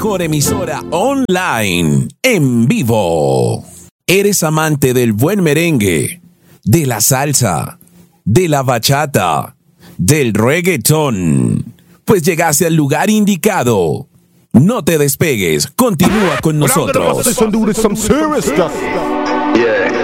mejor emisora online, en vivo. ¿Eres amante del buen merengue, de la salsa, de la bachata, del reggaetón? Pues llegaste al lugar indicado. No te despegues, continúa con nosotros. Yeah.